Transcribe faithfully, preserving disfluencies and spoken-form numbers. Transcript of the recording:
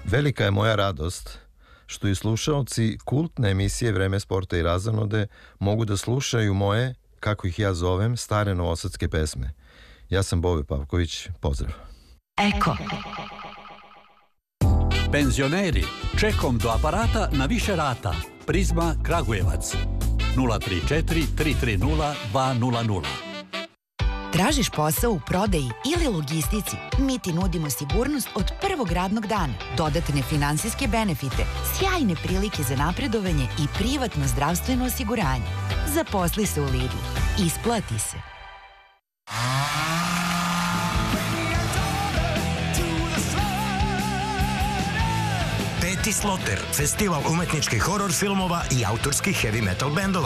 Velika je moja radost što i slušaoci kultne emisije Vreme sporta i razonode mogu da slušaju moje, kako ih ja zovem, stare novosadske pesme. Ja sam Bobe Pavković, pozdrav. Eko. Penzioneri, čekom do aparata na više rata. Prizma Kragujevac. nula tri četiri tri tri nula dva nula nula. Tražiš posao u prodaji ili logistici? Mi ti nudimo sigurnost od prvog radnog dana, dodatne finansijske benefite, sjajne prilike za napredovanje i privatno zdravstveno osiguranje. Zaposli se u Lidlu. Isplati se. Peti Sloter, festival umetničkih horor filmova i autorskih heavy metal bendova.